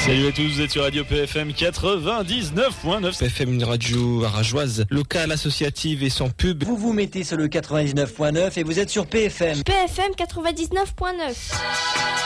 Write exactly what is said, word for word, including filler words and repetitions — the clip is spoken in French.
Salut à tous, vous êtes sur Radio P F M quatre-vingt-dix-neuf point neuf. P F M, une radio rageoise, locale, associative et sans pub. Vous vous mettez sur le quatre-vingt-dix-neuf point neuf et vous êtes sur P F M. P F M quatre-vingt-dix-neuf point neuf.